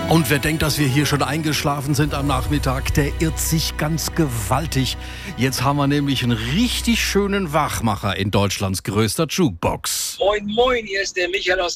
Und wer denkt, dass wir hier schon eingeschlafen sind am Nachmittag, der irrt sich ganz gewaltig. Jetzt haben wir nämlich einen richtig schönen Wachmacher in Deutschlands größter Jukebox. Moin, moin, hier ist der Michael aus